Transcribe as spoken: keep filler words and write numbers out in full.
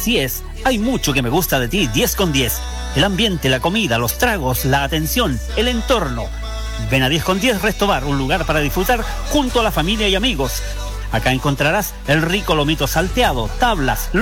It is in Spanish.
Así es, hay mucho que me gusta de ti, diez con diez. El ambiente, la comida, los tragos, la atención, el entorno. Ven a diez con diez Resto Bar, un lugar para disfrutar junto a la familia y amigos. Acá encontrarás el rico lomito salteado, tablas,